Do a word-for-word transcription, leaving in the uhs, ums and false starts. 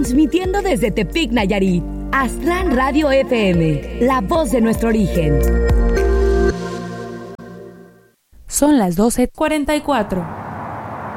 Transmitiendo desde Tepic, Nayarit. Aztlán Radio F M, la voz de nuestro origen. Son las doce cuarenta y cuatro.